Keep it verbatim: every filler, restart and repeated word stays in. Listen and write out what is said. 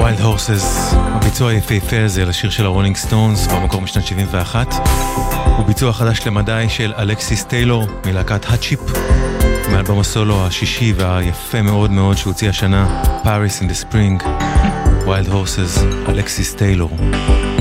Wild Horses, הביצוע היפהפה הזה לשיר של הרולינג סטונס במקור משנת שבעים ואחת, הוא ביצוע חדש למדי של אלכסיס טיילור מלהקת הצ'יפ מאלבום הסולו השישי והיפה מאוד מאוד שהוציא השנה, Paris in the Spring. Wild Horses, אלכסיס טיילור.